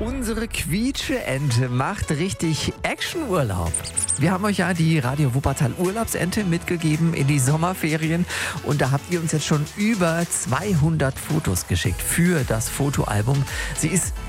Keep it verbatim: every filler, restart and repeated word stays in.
Unsere Quietsche-Ente macht richtig Actionurlaub. Wir haben euch ja die Radio Wuppertal Urlaubsente mitgegeben in die Sommerferien und da habt ihr uns jetzt schon über zweihundert Fotos geschickt für das Fotoalbum. Sie ist